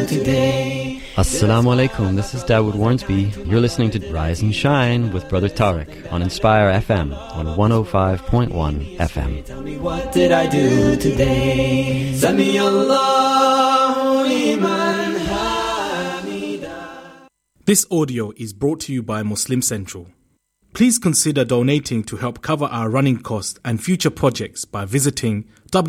today. Assalamu alaikum, this is Dawood Warnsby. You're listening to Rise and Shine with Brother Tariq on Inspire FM on 105.1 FM. Tell me, what did I do today? Sami Allahu liman hamida. This audio is brought to you by Muslim Central. Please consider donating to help cover our running costs and future projects by visiting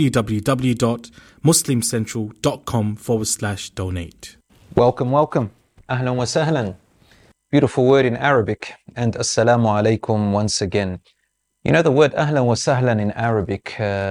www.muslimcentral.com/donate. Welcome, welcome. Ahlan wa sahlan. Beautiful word in Arabic. And assalamu alaikum once again. You know the word ahlan wa sahlan in Arabic,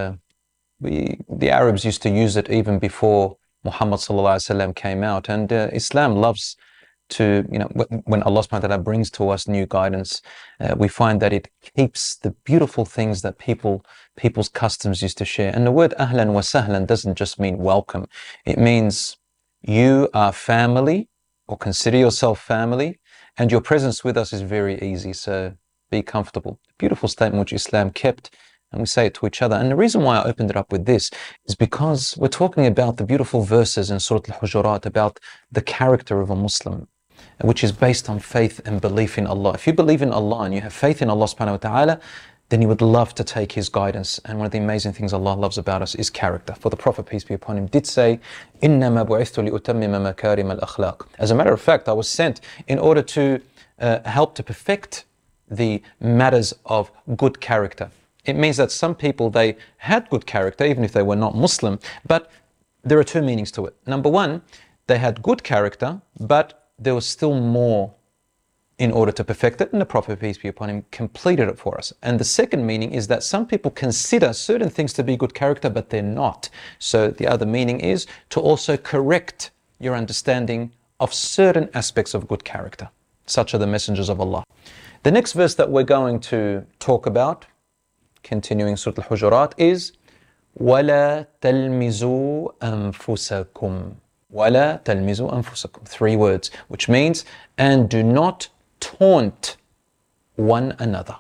the Arabs used to use it even before Muhammad sallallahu alaihi wasallam came out. And Islam loves to, when Allah subhanahu wa ta'ala brings to us new guidance, we find that it keeps the beautiful things that people's customs used to share. And the word ahlan wa sahlan doesn't just mean welcome. It means you are family, or consider yourself family, and your presence with us is very easy, so be comfortable. Beautiful statement which Islam kept, and we say it to each other. And the reason why I opened it up with this is because we're talking about the beautiful verses in Surah Al-Hujurat about the character of a Muslim, which is based on faith and belief in Allah. If you believe in Allah and you have faith in Allah subhanahu wa ta'ala, then you would love to take His guidance. And one of the amazing things Allah loves about us is character. For the Prophet, peace be upon him, did say, إِنَّمَا بُعِثْتُ لِأُتَمِّمَ مَكَارِمَ الْأَخْلَاقِ. As a matter of fact, I was sent in order to help to perfect the matters of good character. It means that some people, they had good character, even if they were not Muslim, but there are two meanings to it. Number one, they had good character, but there was still more in order to perfect it, and the Prophet, peace be upon him, completed it for us. And the second meaning is that some people consider certain things to be good character, but they're not. So the other meaning is to also correct your understanding of certain aspects of good character. Such are the messengers of Allah. The next verse that we're going to talk about, continuing Surah Al-Hujurat, is وَلَا تَلْمِزُوا أَنفُسَكُمْ. وَلَا تَلْمِزُوا أَنفُسَكُمْ. 3 words, which means, and do not taunt one another.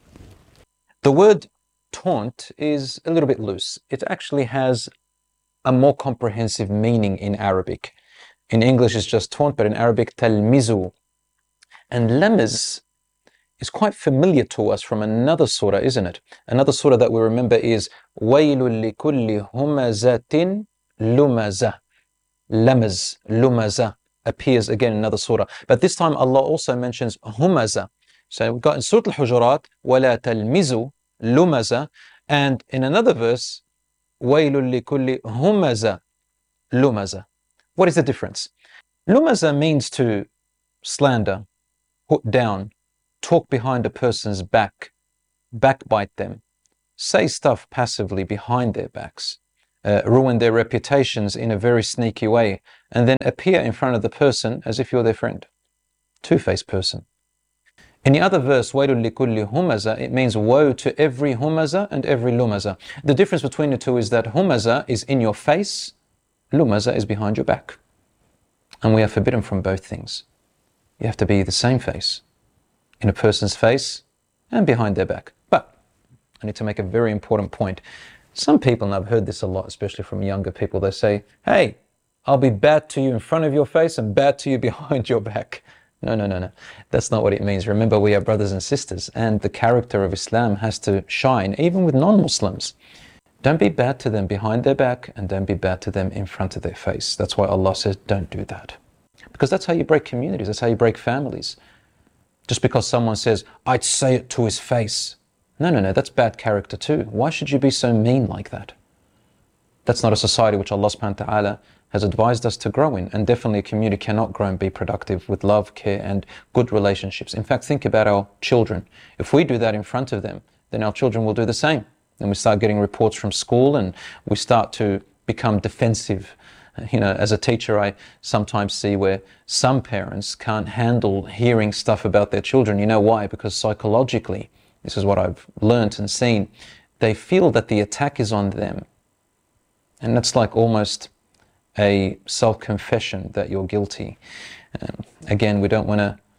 The word taunt is a little bit loose. It actually has a more comprehensive meaning in Arabic. In English it's just taunt, but in Arabic, talmizu. And lamaz is quite familiar to us from another surah, isn't it? Another surah that we remember is وَيْلٌ لِكُلِّ هُمَزَةٍ لُمَزَةٍ. Lamaz, lumaza, appears again in another surah. But this time Allah also mentions humaza. So we've got in Surah Al-Hujurat, وَلَا تَلْمِزُوا lumaza, and in another verse, وَيْلٌ لِكُلِّ هُمَزَةٍ lumaza. What is the difference? Lumaza means to slander, put down, talk behind a person's back, backbite them, say stuff passively behind their backs, ruin their reputations in a very sneaky way, and then appear in front of the person as if you're their friend. Two-faced person. In the other verse, وَيْلٌ لِكُلِّ هُمَزَةٍ, it means woe to every humaza and every lumaza. The difference between the two is that humaza is in your face, lumaza is behind your back. And we are forbidden from both things. You have to be the same face, in a person's face and behind their back. But I need to make a very important point. Some people, and I've heard this a lot, especially from younger people, they say, hey, I'll be bad to you in front of your face and bad to you behind your back. No. That's not what it means. Remember, we are brothers and sisters, and the character of Islam has to shine, even with non-Muslims. Don't be bad to them behind their back, and don't be bad to them in front of their face. That's why Allah says, don't do that. Because that's how you break communities, that's how you break families. Just because someone says, I'd say it to his face. No, that's bad character too. Why should you be so mean like that? That's not a society which Allah subhanahu wa ta'ala has advised us to grow in. And definitely a community cannot grow and be productive with love, care and good relationships. In fact, think about our children. If we do that in front of them, then our children will do the same. Then we start getting reports from school and we start to become defensive. As a teacher, I sometimes see where some parents can't handle hearing stuff about their children. You know why? Because psychologically, this is what I've learnt and seen, they feel that the attack is on them. And that's like almost a self-confession that you're guilty. Again, we don't want to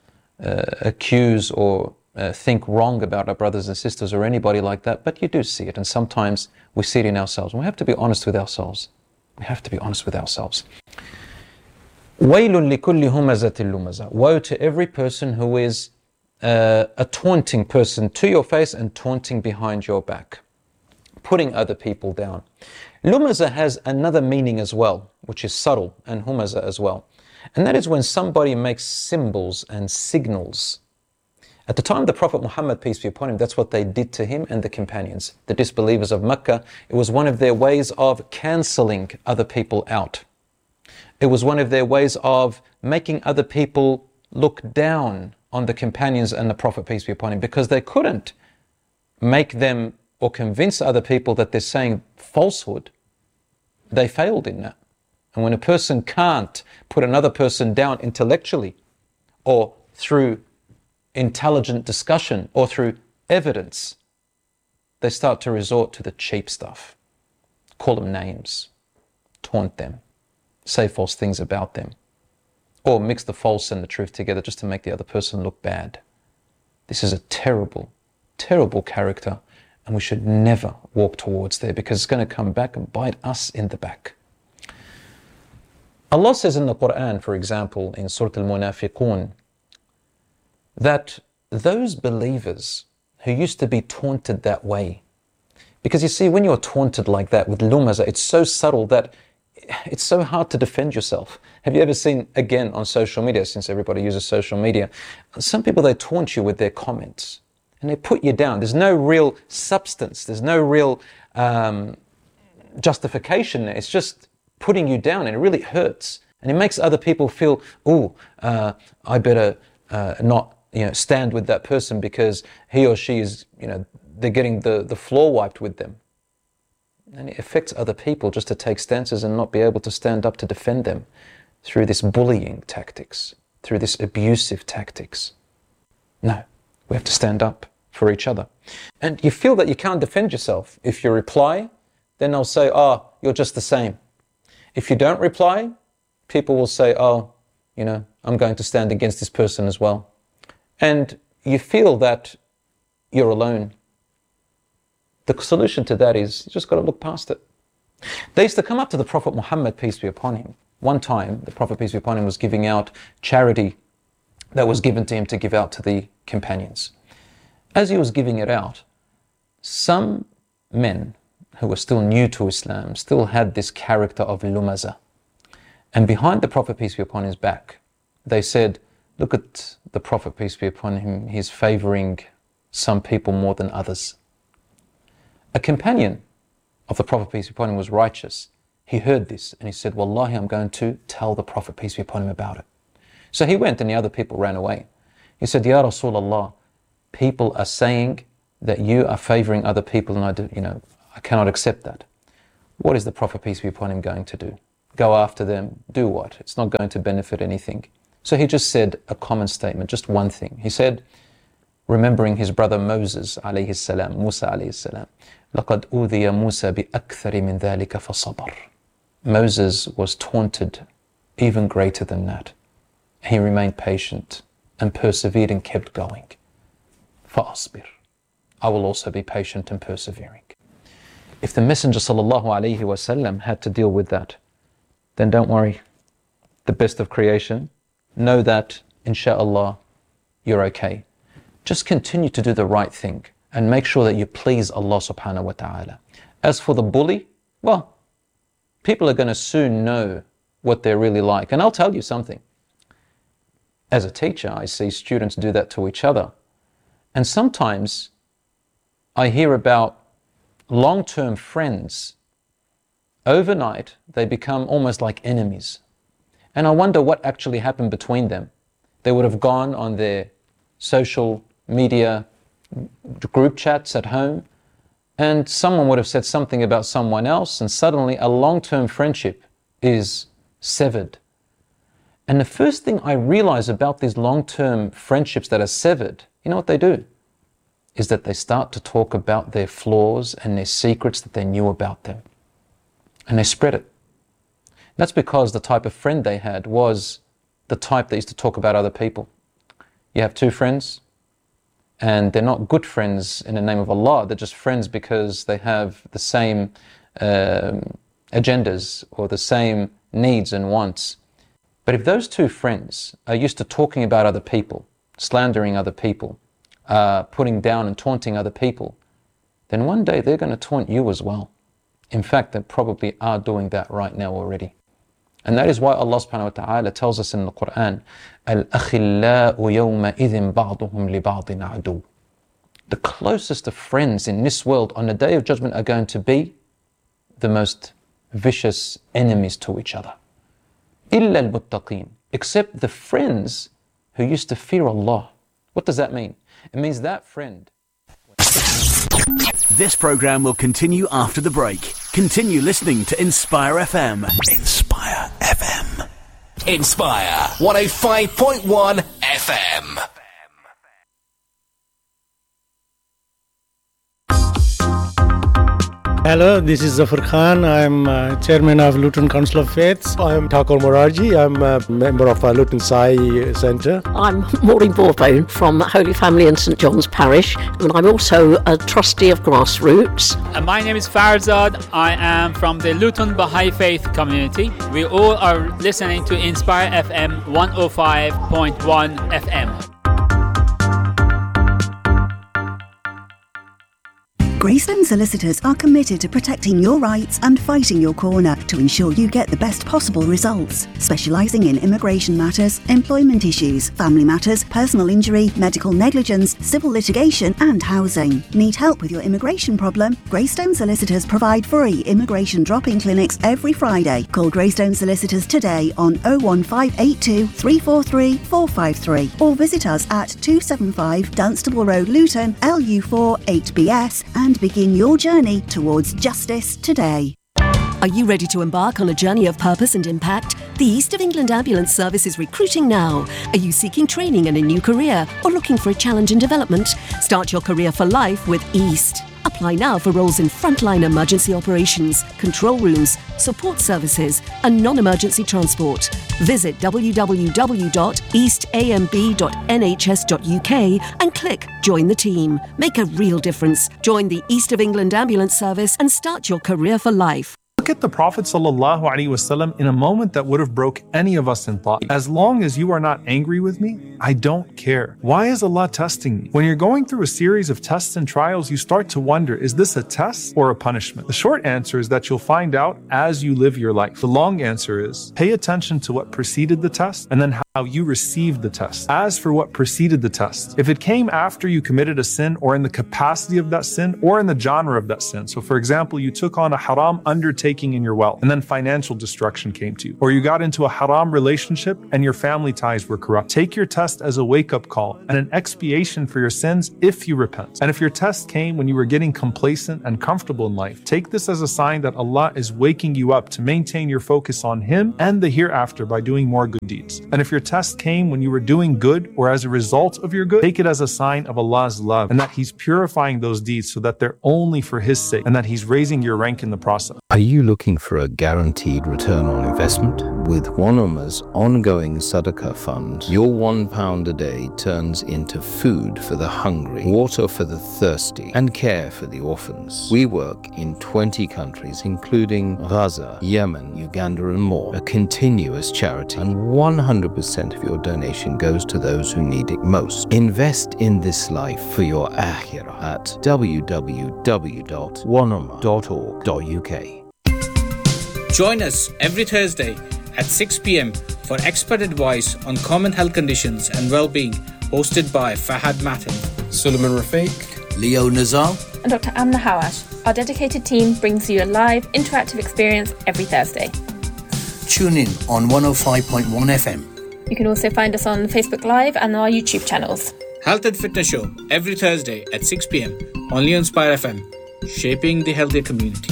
accuse or think wrong about our brothers and sisters or anybody like that, but you do see it. And sometimes we see it in ourselves. And we have to be honest with ourselves. We have to be honest with ourselves. وَيْلٌ لِكُلِّ هُمَزَةٍ لُمَزَةٍ. Woe to every person who is a taunting person to your face and taunting behind your back, putting other people down. Lumaza has another meaning as well, which is subtle, and humaza as well. And that is when somebody makes symbols and signals. At the time of the Prophet Muhammad, peace be upon him, that's what they did to him and the companions. The disbelievers of Mecca, it was one of their ways of cancelling other people out. It was one of their ways of making other people look down on the companions and the Prophet, peace be upon him, because they couldn't make them or convince other people that they're saying falsehood. They failed in that. And when a person can't put another person down intellectually or through intelligent discussion or through evidence, they start to resort to the cheap stuff. Call them names, taunt them, say false things about them, or mix the false and the truth together just to make the other person look bad. This is a terrible, terrible character, and we should never walk towards there, because it's going to come back and bite us in the back. Allah says in the Quran, for example, in Surah Al-Munafiqun, that those believers who used to be taunted that way, because you see, when you're taunted like that with lumaza, it's so subtle that it's so hard to defend yourself. Have you ever seen, again, on social media, since everybody uses social media, some people, they taunt you with their comments and they put you down. There's no real substance. There's no real justification there. It's just putting you down, and it really hurts. And it makes other people feel, I better not stand with that person because he or she is, they're getting the floor wiped with them. And it affects other people just to take stances and not be able to stand up to defend them through this bullying tactics, through this abusive tactics. No, we have to stand up for each other. And you feel that you can't defend yourself. If you reply, then they'll say, you're just the same. If you don't reply, people will say, I'm going to stand against this person as well. And you feel that you're alone. The solution to that is you just got to look past it. They used to come up to the Prophet Muhammad, peace be upon him. One time, the Prophet, peace be upon him, was giving out charity that was given to him to give out to the companions. As he was giving it out, some men who were still new to Islam still had this character of lumaza. And behind the Prophet, peace be upon his back, they said, look at the Prophet, peace be upon him, he's favoring some people more than others. A companion of the Prophet, peace be upon him, was righteous. He heard this and he said, Wallahi, I'm going to tell the Prophet, peace be upon him, about it. So he went and the other people ran away. He said, Ya Rasulullah, people are saying that you are favoring other people, and I cannot accept that. What is the Prophet, peace be upon him, going to do? Go after them? Do what? It's not going to benefit anything. So he just said a common statement, just one thing. He said, remembering his brother Moses alayhi salam, Musa alayhi salam, لَقَدْ أُوذِيَ مُوسَى بِأَكْثَرِ مِنْ ذَلِكَ فَصَبَرْ. Moses was taunted even greater than that. He remained patient and persevered and kept going. فَأَصْبِرْ. I will also be patient and persevering. If the Messenger sallallahu alayhi wasallam had to deal with that, then don't worry. The best of creation, know that, insha'Allah, you're okay. Just continue to do the right thing and make sure that you please Allah subhanahu wa ta'ala. As for the bully, well, people are going to soon know what they're really like. And I'll tell you something. As a teacher, I see students do that to each other. And sometimes I hear about long-term friends. Overnight, they become almost like enemies. And I wonder what actually happened between them. They would have gone on their social media group chats at home, and someone would have said something about someone else, and suddenly a long-term friendship is severed. And the first thing I realize about these long-term friendships that are severed, you know what they do? Is that they start to talk about their flaws and their secrets that they knew about them. And they spread it. That's because the type of friend they had was the type that used to talk about other people. You have two friends, and they're not good friends in the name of Allah. They're just friends because they have the same agendas or the same needs and wants. But if those two friends are used to talking about other people, slandering other people, putting down and taunting other people, then one day they're going to taunt you as well. In fact, they probably are doing that right now already. And that is why Allah subhanahu wa ta'ala tells us in the Quran, الْأَخِلَّاءُ يَوْمَئِذٍ بَعْضُهُمْ لِبَعْضٍ عَدُوٌّ. The closest of friends in this world on the Day of Judgment are going to be the most vicious enemies to each other. إِلَّا الْمُتَّقِينَ. Except the friends who used to fear Allah. What does that mean? It means that friend. This program will continue after the break. Continue listening to Inspire FM. Inspire FM. Inspire 105.1 FM. Hello, this is Zafar Khan. I'm chairman of Luton Council of Faiths. I'm Thakur Morarji. I'm a member of Luton Sai Centre. I'm Maureen Borbone from Holy Family in St John's Parish, and I'm also a trustee of Grassroots. My name is Farzad. I am from the Luton Baha'i Faith community. We all are listening to Inspire FM 105.1 FM. Greystone Solicitors are committed to protecting your rights and fighting your corner to ensure you get the best possible results. Specialising in immigration matters, employment issues, family matters, personal injury, medical negligence, civil litigation and housing. Need help with your immigration problem? Greystone Solicitors provide free immigration drop-in clinics every Friday. Call Greystone Solicitors today on 01582 343 453 or visit us at 275 Dunstable Road, Luton, LU4 8BS and begin your journey towards justice today. Are you ready to embark on a journey of purpose and impact? The East of England Ambulance Service is recruiting now. Are you seeking training in a new career or looking for a challenge in development? Start your career for life with East. Apply now for roles in frontline emergency operations, control rooms, support services and non-emergency transport. Visit www.eastamb.nhs.uk and click Join the Team. Make a real difference. Join the East of England Ambulance Service and start your career for life. Look at the Prophet ﷺ in a moment that would have broke any of us in thought. As long as you are not angry with me, I don't care. Why is Allah testing me? When you're going through a series of tests and trials, you start to wonder, is this a test or a punishment? The short answer is that you'll find out as you live your life. The long answer is, pay attention to what preceded the test and then how you received the test. As for what preceded the test, if it came after you committed a sin or in the capacity of that sin or in the genre of that sin. So for example, you took on a haram undertaking in your wealth and then financial destruction came to you, or you got into a haram relationship and your family ties were corrupt. Take your test as a wake-up call and an expiation for your sins if you repent. And if your test came when you were getting complacent and comfortable in life, take this as a sign that Allah is waking you up to maintain your focus on Him and the hereafter by doing more good deeds. And if your test came when you were doing good or as a result of your good, take it as a sign of Allah's love and that He's purifying those deeds so that they're only for His sake and that He's raising your rank in the process. Are you looking for a guaranteed return on investment? With One ongoing Sadaqah fund, your £1 a day turns into food for the hungry, water for the thirsty, and care for the orphans. We work in 20 countries, including Gaza, Yemen, Uganda, and more. A continuous charity, and 100% of your donation goes to those who need it most. Invest in this life for your akhirah at www.oneoma.org.uk. Join us every Thursday at 6 p.m. for expert advice on common health conditions and well-being, hosted by Fahad Matin, Suleiman Rafiq, Leo Nazar, and Dr. Amna Hawash. Our dedicated team brings you a live, interactive experience every Thursday. Tune in on 105.1 FM. You can also find us on Facebook Live and our YouTube channels. Health and Fitness Show every Thursday at 6 p.m. only on Inspire FM, shaping the healthier community.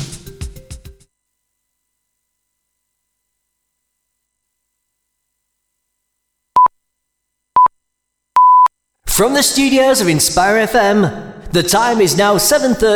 From the studios of Inspire FM, the time is now 7:30.